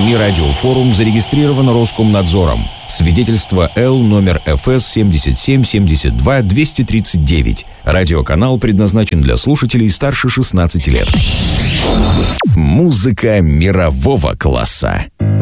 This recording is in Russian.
СМИ «Радиофорум» зарегистрировано Роскомнадзором. Свидетельство Л номер ФС 77-72-239. Радиоканал предназначен для слушателей старше 16 лет. Музыка мирового класса.